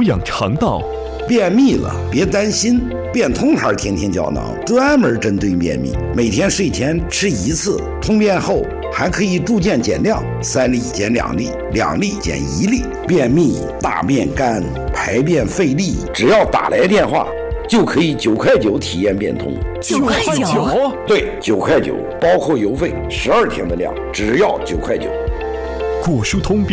养肠道。 便秘了别担心，变通牌天天胶囊专门针对便秘，每天睡前吃1次，通便后还可以逐渐减量，3粒减2粒，2粒减1粒。便秘、大便干、排便费力，只要打来电话就可以9块9体验变通。 9块9？ 对，9块9，包括邮费，12天的量，只要9块9。 果蔬通便